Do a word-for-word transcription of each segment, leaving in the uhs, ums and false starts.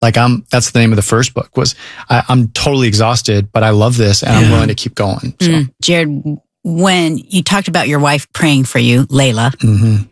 Like I'm, that's the name of the first book was I, I'm totally exhausted, but I love this and yeah. I'm willing to keep going. So. Mm. Jared, when you talked about your wife praying for you, Layla, mm-hmm.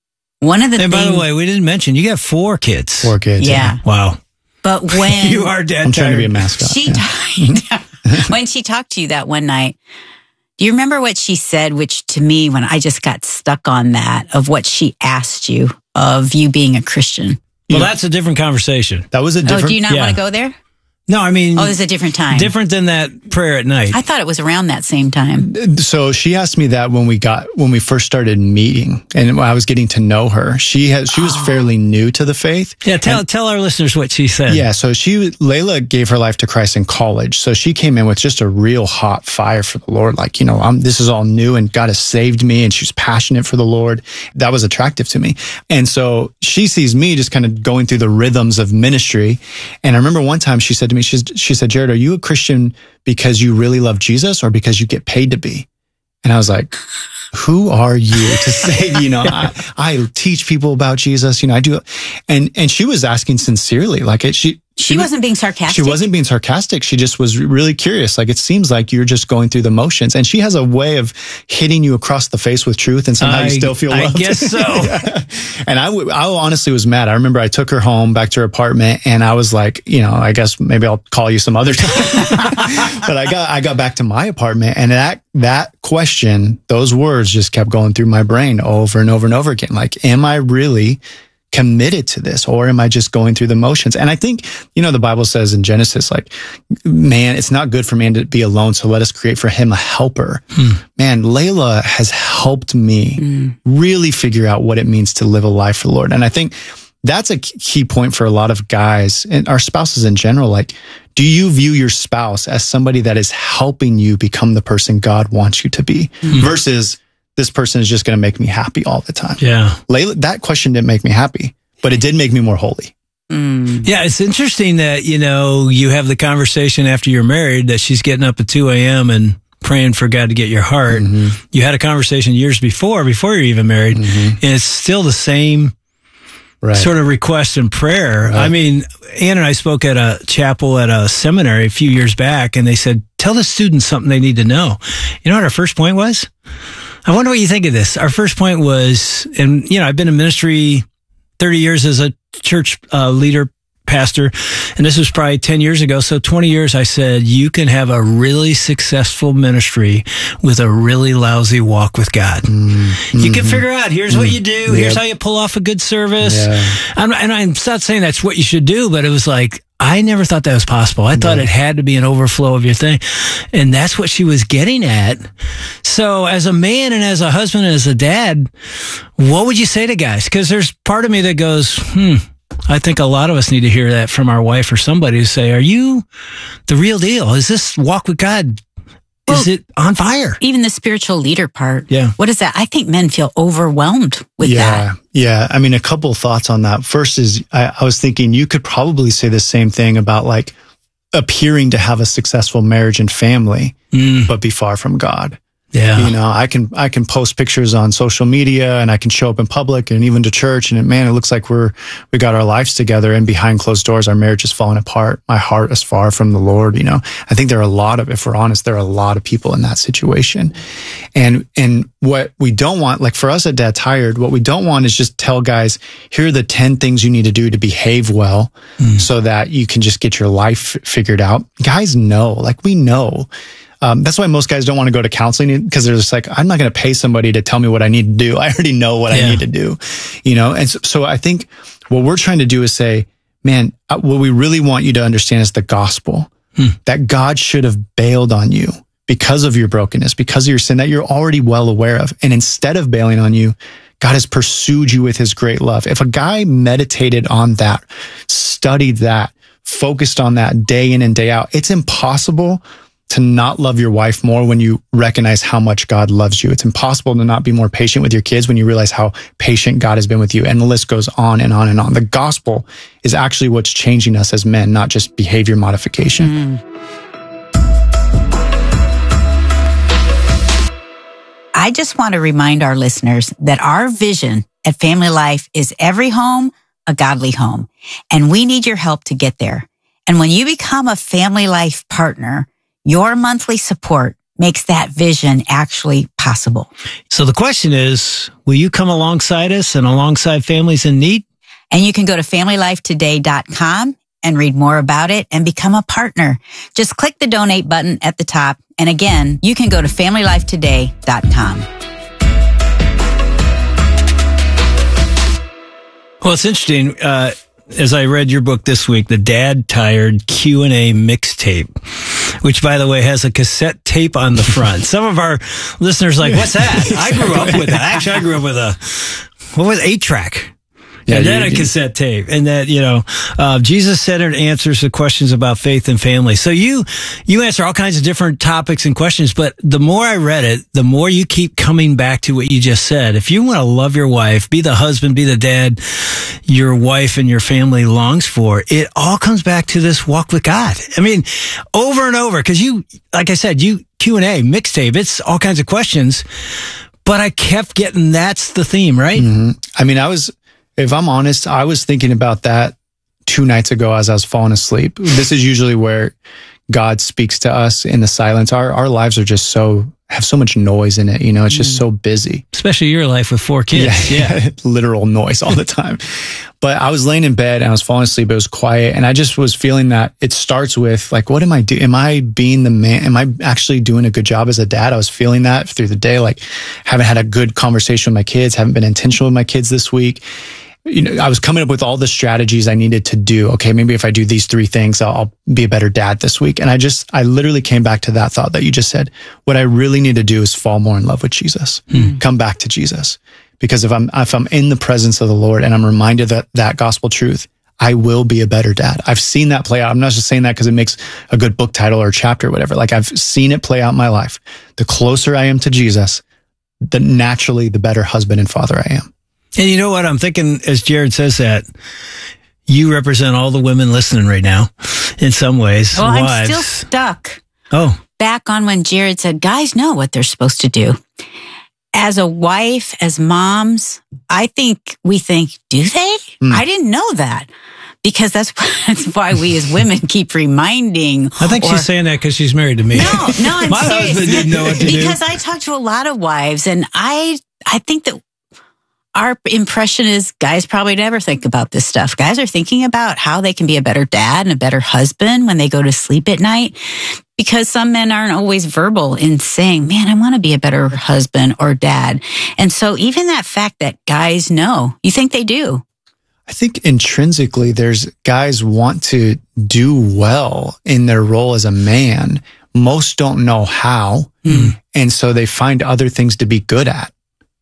one of the and things. by the way, we didn't mention you got four kids. Four kids. Yeah. yeah. Wow. But when you are dead I'm tired. trying to be a mascot. She yeah. died. When she talked to you that one night, do you remember what she said, which to me, when I just got stuck on that, of what she asked you of you being a Christian? Well, that's a different conversation. That was a different... Oh, do you not yeah. want to go there? No, I mean... Oh, there's a different time. Different than that prayer at night. I thought it was around that same time. So she asked me that when we got, when we first started meeting and when I was getting to know her. She has, she was oh. fairly new to the faith. Yeah, tell and, tell our listeners what she said. Yeah, so she, Layla gave her life to Christ in college. So she came in with just a real hot fire for the Lord. Like, you know, I'm, this is all new and God has saved me and she's passionate for the Lord. That was attractive to me. And so she sees me just kind of going through the rhythms of ministry. And I remember one time she said to me, she's, she said, Jared, are you a Christian because you really love Jesus or because you get paid to be? And I was like, who are you to say, you know, I, I teach people about Jesus, you know, I do. And, and she was asking sincerely, like it, she, She, she wasn't being sarcastic. She wasn't being sarcastic. She just was really curious. Like, it seems like you're just going through the motions. And she has a way of hitting you across the face with truth and somehow I, you still feel loved. I guess so. yeah. And I, w- I honestly was mad. I remember I took her home back to her apartment and I was like, you know, I guess maybe I'll call you some other time. But I got, I got back to my apartment and that, that question, those words just kept going through my brain over and over and over again. Like, am I really committed to this or am I just going through the motions? And I think, you know, the Bible says in Genesis, like, man, it's not good for man to be alone. So let us create for him a helper. Hmm. Man, Layla has helped me mm. really figure out what it means to live a life for the Lord. And I think that's a key point for a lot of guys and our spouses in general. Like, do you view your spouse as somebody that is helping you become the person God wants you to be mm. versus this person is just going to make me happy all the time? Yeah. Layla, that question didn't make me happy, but it did make me more holy. Mm. Yeah, it's interesting that, you know, you have the conversation after you're married that she's getting up at two a.m. and praying for God to get your heart. Mm-hmm. You had a conversation years before, before you're even married, mm-hmm. and it's still the same right. sort of request and prayer. Right. I mean, Ann and I spoke at a chapel at a seminary a few years back, and they said, tell the students something they need to know. You know what our first point was? I wonder what you think of this. Our first point was, and, you know, I've been in ministry thirty years as a church uh, leader, pastor, and this was probably ten years ago. So twenty years, I said, you can have a really successful ministry with a really lousy walk with God. Mm-hmm. You can figure out, here's mm-hmm. what you do. Yep. Here's how you pull off a good service. Yeah. I'm, and I'm not saying that's what you should do, but it was like, I never thought that was possible. I thought it had to be an overflow of your thing. And that's what she was getting at. So as a man and as a husband and as a dad, what would you say to guys? Because there's part of me that goes, hmm, I think a lot of us need to hear that from our wife or somebody to say, are you the real deal? Is this walk with God? Well, is it on fire? Even the spiritual leader part. Yeah. What is that? I think men feel overwhelmed with yeah, that. Yeah. I mean, a couple of thoughts on that. First is I, I was thinking you could probably say the same thing about like appearing to have a successful marriage and family, mm. but be far from God. Yeah. You know, I can, I can post pictures on social media and I can show up in public and even to church and man, it looks like we're, we got our lives together and behind closed doors, our marriage is falling apart. My heart is far from the Lord. You know, I think there are a lot of, if we're honest, there are a lot of people in that situation. And, and what we don't want, like for us at Dad Tired, what we don't want is just tell guys, here are the ten things you need to do to behave well mm. so that you can just get your life figured out. Guys know, like we know. Um, that's why most guys don't want to go to counseling because they're just like, I'm not going to pay somebody to tell me what I need to do. I already know what yeah. I need to do, you know? And so, so I think what we're trying to do is say, man, what we really want you to understand is the gospel, hmm. that God should have bailed on you because of your brokenness, because of your sin that you're already well aware of. And instead of bailing on you, God has pursued you with his great love. If a guy meditated on that, studied that, focused on that day in and day out, it's impossible to not love your wife more when you recognize how much God loves you. It's impossible to not be more patient with your kids when you realize how patient God has been with you. And the list goes on and on and on. The gospel is actually what's changing us as men, not just behavior modification. Mm. I just want to remind our listeners that our vision at Family Life is every home a godly home. And we need your help to get there. And when you become a Family Life partner, your monthly support makes that vision actually possible. So the question is, will you come alongside us and alongside families in need? And you can go to family life today dot com and read more about it and become a partner. Just click the donate button at the top. And again, you can go to family life today dot com. Well, it's interesting. Uh, as I read your book this week, the Dad Tired Q and A mixtape, which, by the way, has a cassette tape on the front. Some of our listeners are like, what's that? I grew up with that. Actually, I grew up with a, what was eight track? Yeah, and then a cassette tape, and that, you know, uh, Jesus-centered answers to questions about faith and family. So you, you answer all kinds of different topics and questions, but the more I read it, the more you keep coming back to what you just said. If you want to love your wife, be the husband, be the dad your wife and your family longs for, it all comes back to this walk with God. I mean, over and over, because you, like I said, you Q and A, mixtape, it's all kinds of questions, but I kept getting, that's the theme, right? Mm-hmm. I mean, I was... If I'm honest, I was thinking about that two nights ago as I was falling asleep. This is usually where God speaks to us in the silence. Our our lives are just so, have so much noise in it. You know, it's just so busy. Especially your life with four kids. Yeah, yeah. Literal noise all the time. But I was laying in bed and I was falling asleep. It was quiet. And I just was feeling that it starts with like, what am I doing? Am I being the man? Am I actually doing a good job as a dad? I was feeling that through the day. Like, haven't had a good conversation with my kids, haven't been intentional with my kids this week. You know, I was coming up with all the strategies I needed to do. Okay, maybe if I do these three things, I'll, I'll be a better dad this week. And I just, I literally came back to that thought that you just said. What I really need to do is fall more in love with Jesus. Mm. Come back to Jesus. Because if I'm, if I'm in the presence of the Lord and I'm reminded that that gospel truth, I will be a better dad. I've seen that play out. I'm not just saying that because it makes a good book title or chapter or whatever. Like, I've seen it play out in my life. The closer I am to Jesus, the naturally the better husband and father I am. And you know what? I'm thinking, as Jared says that, you represent all the women listening right now in some ways. Well, wives. I'm still stuck. Oh. Back on when Jared said, guys know what they're supposed to do. As a wife, as moms, I think we think, do they? Mm. I didn't know that. Because that's, that's why we as women keep reminding. I think or, she's saying that because she's married to me. No, no, I'm My serious. husband didn't know what to because do. Because I talk to a lot of wives, and I, I think that our impression is guys probably never think about this stuff. Guys are thinking about how they can be a better dad and a better husband when they go to sleep at night. Because some men aren't always verbal in saying, man, I want to be a better husband or dad. And so even that fact that guys know, you think they do. I think intrinsically there's guys want to do well in their role as a man. Most don't know how. Mm. And so they find other things to be good at.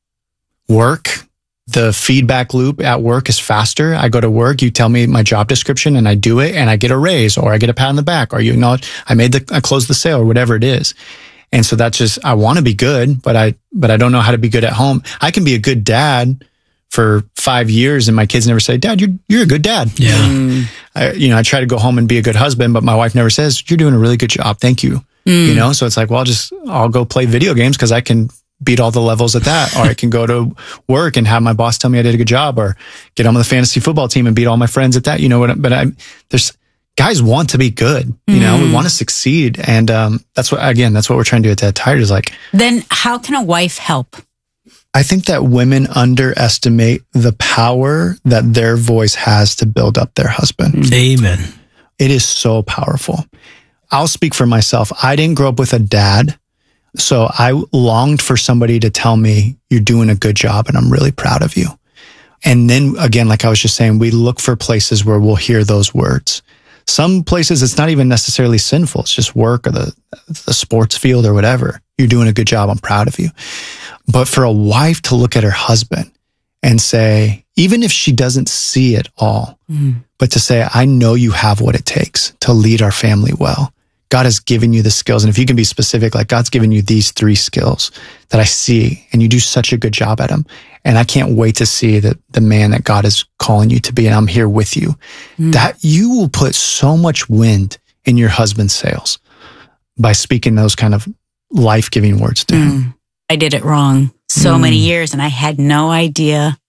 Work. The feedback loop at work is faster. I go to work, you tell me my job description and I do it and I get a raise or I get a pat on the back or you acknowledge I made the, I closed the sale or whatever it is. And so that's just, I want to be good, but I, but I don't know how to be good at home. I can be a good dad for five years and my kids never say, Dad, you're, you're a good dad. Yeah. Mm. I, you know, I try to go home and be a good husband, but my wife never says, you're doing a really good job. Thank you. Mm. You know, so it's like, well, I'll just, I'll go play video games because I can beat all the levels at that, or I can go to work and have my boss tell me I did a good job, or get on the fantasy football team and beat all my friends at that. You know what? But I, there's guys want to be good. You mm. know, we want to succeed, and um, that's what again, that's what we're trying to do at Dad Tired is like. Then how can a wife help? I think that women underestimate the power that their voice has to build up their husband. Amen. It is so powerful. I'll speak for myself. I didn't grow up with a dad. So I longed for somebody to tell me, you're doing a good job and I'm really proud of you. And then again, like I was just saying, we look for places where we'll hear those words. Some places it's not even necessarily sinful. It's just work or the, the sports field or whatever. You're doing a good job. I'm proud of you. But for a wife to look at her husband and say, even if she doesn't see it all, mm. but to say, I know you have what it takes to lead our family well. God has given you the skills. And if you can be specific, like God's given you these three skills that I see and you do such a good job at them. And I can't wait to see that the man that God is calling you to be. And I'm here with you. Mm. That you will put so much wind in your husband's sails by speaking those kind of life-giving words to mm. him. I did it wrong so mm. many years and I had no idea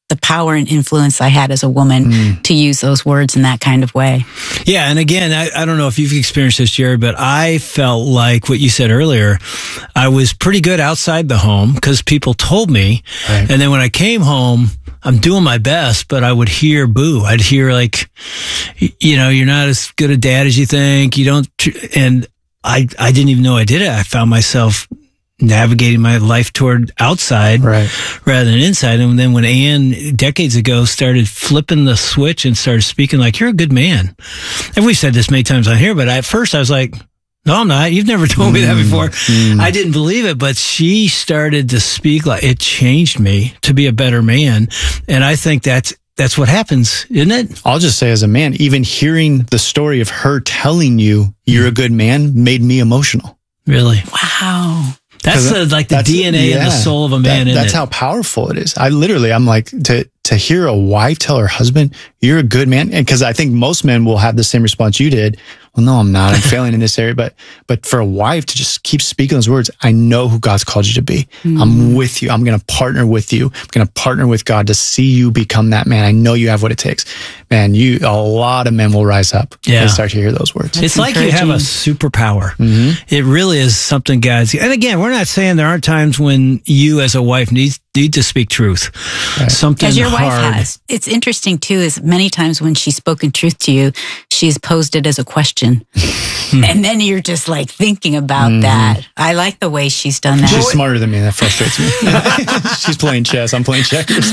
the power and influence I had as a woman mm. to use those words in that kind of way. Yeah. And again, I, I don't know if you've experienced this, Jared, but I felt like what you said earlier, I was pretty good outside the home because people told me. Right. And then when I came home, I'm doing my best, but I would hear boo. I'd hear like, you know, you're not as good a dad as you think. You don't, and I, I didn't even know I did it. I found myself navigating my life toward outside right. rather than inside. And then when Ann decades ago started flipping the switch and started speaking like, you're a good man. And we've said this many times on here, but at first I was like, no, I'm not. You've never told me that before. Mm. I didn't believe it, but she started to speak like it changed me to be a better man. And I think that's, that's what happens, isn't it? I'll just say as a man, even hearing the story of her telling you you're a good man made me emotional. Really? Wow. That's the, like the D N A yeah, and the soul of a man. That, isn't that's it? how powerful it is. I literally, I'm like, to, to hear a wife tell her husband, you're a good man. And cause I think most men will have the same response you did. Well, no, I'm not. I'm failing in this area. But, but for a wife to just keep speaking those words, I know who God's called you to be. Mm. I'm with you. I'm going to partner with you. I'm going to partner with God to see you become that man. I know you have what it takes. Man, you, a lot of men will rise up. Yeah. They start to hear those words. It's like you have a superpower. Mm-hmm. It really is something God's, and again, we're not saying there aren't times when you as a wife need, need to speak truth. Right. Something as your hard. wife has. It's interesting too, is many times when she's spoken truth to you, she's posed it as a question. And then you're just like thinking about mm. that. I like the way she's done that. She's smarter than me. That frustrates me. She's playing chess. I'm playing checkers.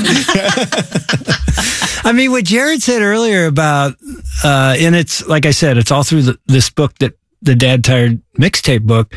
I mean, what Jared said earlier about, uh, and it's, like I said, it's all through the, this book, that the Dad Tired mixtape book,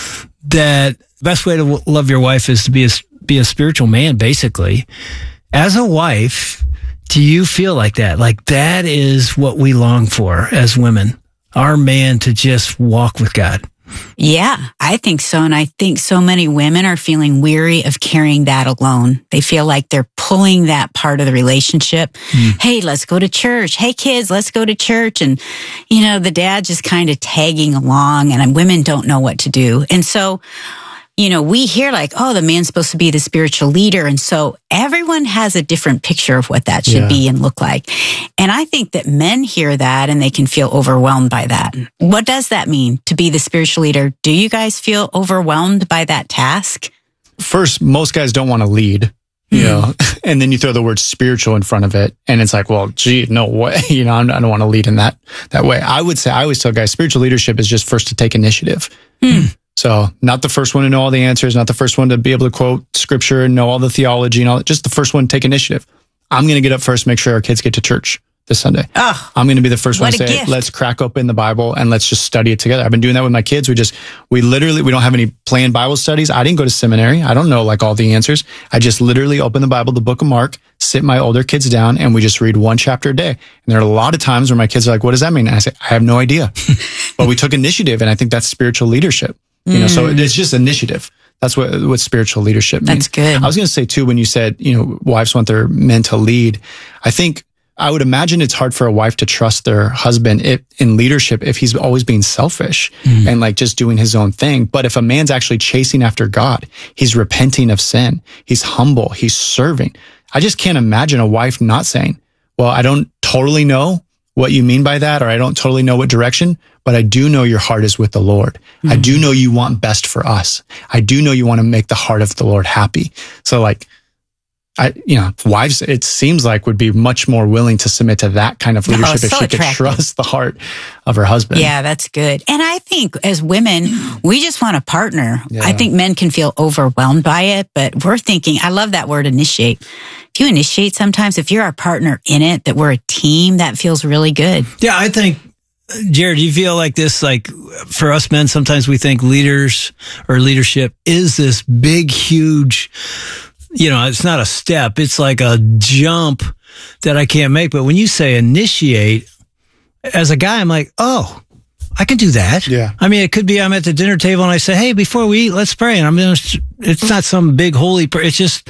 that the best way to w- love your wife is to be a, be a spiritual man, basically. As a wife, do you feel like that? Like that is what we long for as women, our man to just walk with God. Yeah, I think so. And I think so many women are feeling weary of carrying that alone. They feel like they're pulling that part of the relationship. Mm. Hey, let's go to church. Hey, kids, let's go to church. And, you know, the dad just kind of tagging along, and women don't know what to do. And so, you know, we hear like, oh, the man's supposed to be the spiritual leader. And so everyone has a different picture of what that should yeah. be and look like. And I think that men hear that and they can feel overwhelmed by that. What does that mean to be the spiritual leader? Do you guys feel overwhelmed by that task? First, most guys don't want to lead, you know, and then you throw the word spiritual in front of it. And it's like, well, gee, no way. You know, I don't want to lead in that, that way. I would say, I always tell guys, spiritual leadership is just first to take initiative. Mm. So not the first one to know all the answers, not the first one to be able to quote scripture and know all the theology and all, just the first one to take initiative. I'm going to get up first, make sure our kids get to church this Sunday. Oh, I'm going to be the first one to say, gift. Let's crack open the Bible and let's just study it together. I've been doing that with my kids. We just, we literally, we don't have any planned Bible studies. I didn't go to seminary. I don't know like all the answers. I just literally open the Bible, the book of Mark, sit my older kids down, and we just read one chapter a day. And there are a lot of times where my kids are like, what does that mean? And I say, I have no idea. But we took initiative, and I think that's spiritual leadership. You know, so it's just initiative. That's what what spiritual leadership means. That's good. I was going to say too, when you said, you know, wives want their men to lead, I think I would imagine it's hard for a wife to trust their husband if, in leadership if he's always being selfish mm. and like just doing his own thing. But if a man's actually chasing after God, he's repenting of sin, he's humble, he's serving. I just can't imagine a wife not saying, well, I don't totally know what you mean by that, or I don't totally know what direction, but I do know your heart is with the Lord. Mm-hmm. I do know you want best for us. I do know you want to make the heart of the Lord happy. So like, I, you know, wives, it seems like would be much more willing to submit to that kind of leadership oh, if so she attractive. could trust the heart of her husband. Yeah, that's good. And I think as women, we just want a partner. Yeah. I think men can feel overwhelmed by it, but we're thinking, I love that word initiate. If you initiate sometimes, if you're our partner in it, that we're a team, that feels really good. Yeah, I think, Jared, you feel like this, like for us men, sometimes we think leaders or leadership is this big, huge, you know, it's not a step. It's like a jump that I can't make. But when you say initiate, as a guy, I'm like, oh, I can do that. Yeah. I mean, it could be I'm at the dinner table and I say, hey, before we eat, let's pray. And I'm going to, it's not some big holy prayer. It's just,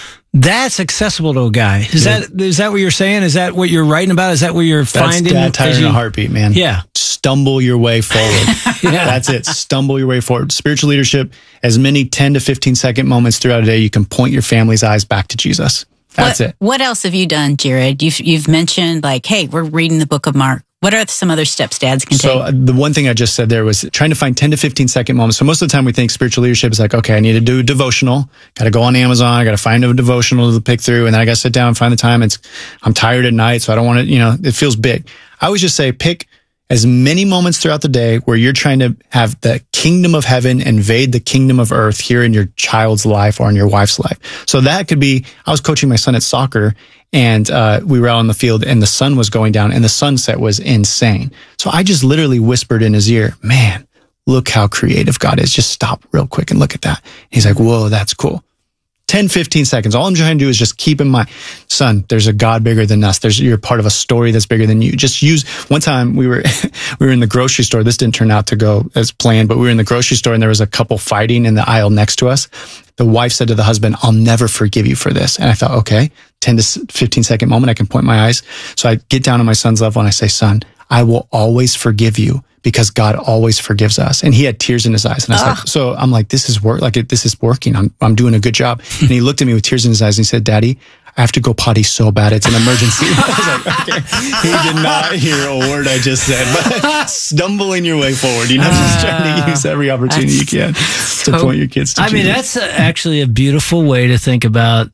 that's accessible to a guy. Is yeah. that is that what you're saying? Is that what you're writing about? Is that what you're That's finding? That's Dad Tired in a heartbeat, man. Yeah. Stumble your way forward. yeah. That's it. Stumble your way forward. Spiritual leadership, as many ten to fifteen second moments throughout a day, you can point your family's eyes back to Jesus. That's what, it. What else have you done, Jared? You've, you've mentioned like, hey, we're reading the book of Mark. What are some other steps dads can so, take? So uh, the one thing I just said there was trying to find ten to fifteen second moments. So most of the time we think spiritual leadership is like, okay, I need to do a devotional. Got to go on Amazon. I got to find a devotional to pick through. And then I got to sit down and find the time. It's, I'm tired at night. So I don't want to, you know, it feels big. I always just say pick as many moments throughout the day where you're trying to have the kingdom of heaven invade the kingdom of earth here in your child's life or in your wife's life. So that could be, I was coaching my son at soccer and uh, we were out on the field and the sun was going down and the sunset was insane. So I just literally whispered in his ear, man, look how creative God is. Just stop real quick and look at that. He's like, whoa, that's cool. ten, fifteen seconds. All I'm trying to do is just keep in mind, son, there's a God bigger than us. There's, you're part of a story that's bigger than you. Just use, one time we were, we were in the grocery store. This didn't turn out to go as planned, but we were in the grocery store and there was a couple fighting in the aisle next to us. The wife said to the husband, I'll never forgive you for this. And I thought, okay, ten to fifteen second moment. I can point my eyes. So I get down to my son's level and I say, son, I will always forgive you because God always forgives us. And he had tears in his eyes. And I was like, so I'm like, this is work. Like this is working. I'm, I'm doing a good job. And he looked at me with tears in his eyes and he said, Daddy, I have to go potty so bad. It's an emergency. I was like, okay. He did not hear a word I just said, but stumbling your way forward. You know, just trying to use every opportunity you can to point your kids to I mean, Jesus. that's a, actually a beautiful way to think about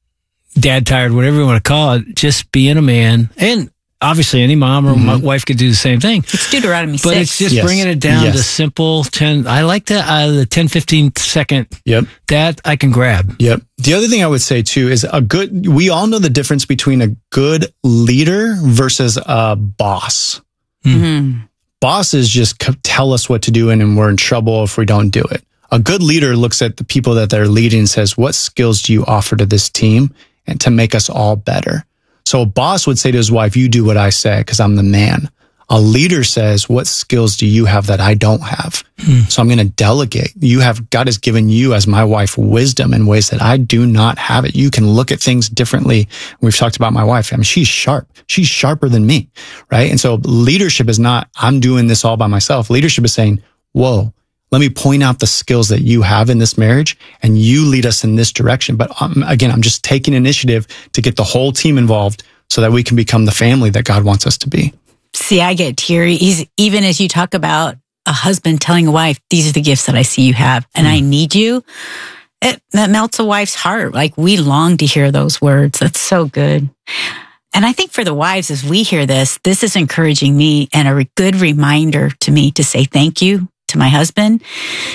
dad tired, whatever you want to call it, just being a man. And obviously any mom or mm-hmm. wife could do the same thing. It's Deuteronomy but six. It's just yes. bringing it down yes. to simple ten. I like the, uh, the ten, fifteen second. Yep. That I can grab. Yep. The other thing I would say too is a good, we all know the difference between a good leader versus a boss. Mm-hmm. Bosses just tell us what to do and, and we're in trouble if we don't do it. A good leader looks at the people that they're leading and says, what skills do you offer to this team and to make us all better? So a boss would say to his wife, you do what I say because I'm the man. A leader says, what skills do you have that I don't have? Hmm. So I'm going to delegate. You have, God has given you as my wife wisdom in ways that I do not have it. You can look at things differently. We've talked about my wife. I mean, she's sharp. She's sharper than me, right? And so leadership is not, I'm doing this all by myself. Leadership is saying, whoa, let me point out the skills that you have in this marriage and you lead us in this direction. But um, again, I'm just taking initiative to get the whole team involved so that we can become the family that God wants us to be. See, I get teary. He's, even as you talk about a husband telling a wife, these are the gifts that I see you have and mm. I need you. It, that melts a wife's heart. Like we long to hear those words. That's so good. And I think for the wives, as we hear this, this is encouraging me and a good reminder to me to say thank you to my husband,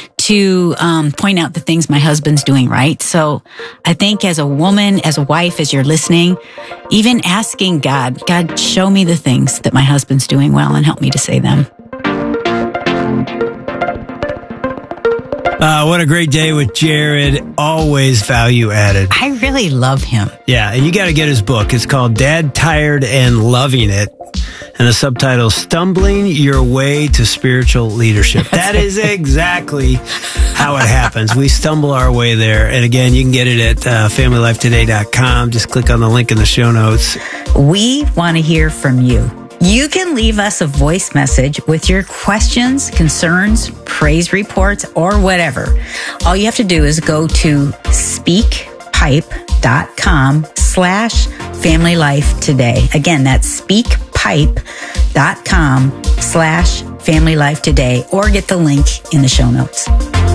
to um, point out the things my husband's doing right. So I think as a woman, as a wife, as you're listening, even asking God, God, show me the things that my husband's doing well and help me to say them. Uh, what a great day with Jared. Always value added. I really love him. Yeah, and you got to get his book. It's called Dad Tired and Loving It. And the subtitle, Stumbling Your Way to Spiritual Leadership. That is exactly how it happens. We stumble our way there. And again, you can get it at uh, family life today dot com. Just click on the link in the show notes. We want to hear from you. You can leave us a voice message with your questions, concerns, praise reports, or whatever. All you have to do is go to speakpipe.com slash family life today. Again, that's speakpipe.com slash family life today, or get the link in the show notes.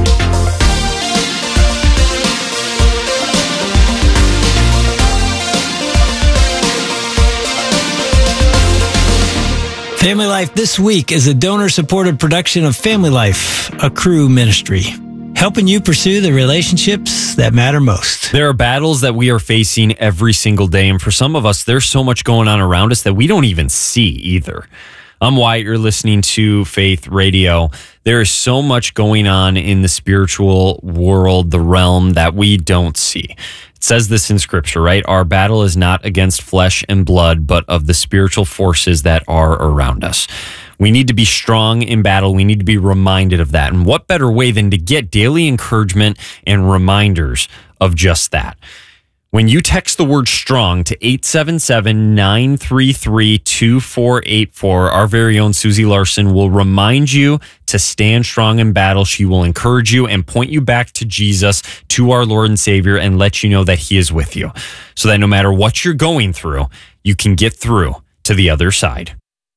Family Life this week is a donor-supported production of Family Life, a Cru ministry, helping you pursue the relationships that matter most. There are battles that we are facing every single day, and for some of us, there's so much going on around us that we don't even see either. I'm Wyatt. You're listening to Faith Radio. There is so much going on in the spiritual world, the realm, that we don't see. It says this in Scripture, right? Our battle is not against flesh and blood, but of the spiritual forces that are around us. We need to be strong in battle. We need to be reminded of that. And what better way than to get daily encouragement and reminders of just that? When you text the word STRONG to eight seven seven, nine three three, two four eight four, our very own Susie Larson will remind you to stand strong in battle. She will encourage you and point you back to Jesus, to our Lord and Savior, and let you know that he is with you, so that no matter what you're going through, you can get through to the other side.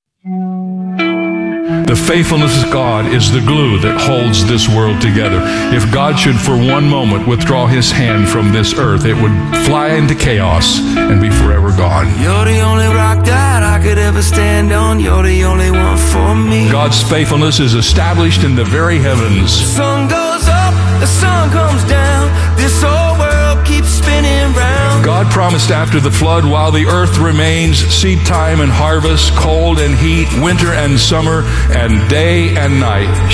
The faithfulness of God is the glue that holds this world together. If God should for one moment withdraw his hand from this earth, it would fly into chaos and be forever gone. You're the only rock that I could ever stand on. You're the only one for me. God's faithfulness is established in the very heavens. The sun goes up, the sun comes down. This whole world keeps spinning round. God promised after the flood, while the earth remains, seed time and harvest, cold and heat, winter and summer, and day and night